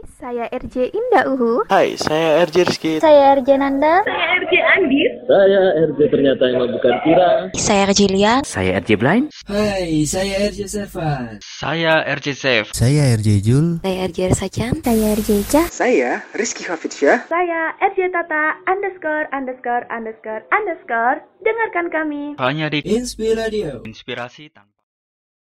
Saya RJ Indah Uhu. Hai, saya RJ Rizky. Saya RJ Nanda. Saya RJ Andis. Saya RJ ternyata yang bukan Kira. Saya RJ Lia. Saya RJ Blind. Hai, saya RJ Servan. Saya RJ Safe. Saya RJ Jul. Saya RJ Sacan. Saya RJ Cah. Saya Rizky Hafidsyah. Saya RJ Tata ______. Dengarkan kami Hanya di Inspiradio. Inspirasi Tangan.